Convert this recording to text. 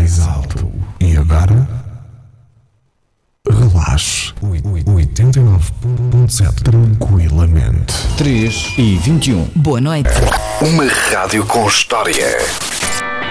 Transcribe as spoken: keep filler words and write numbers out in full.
mais alto. E agora? Relaxe. oitenta e nove ponto sete tranquilamente. três e vinte e um. Boa noite. Uma rádio com história.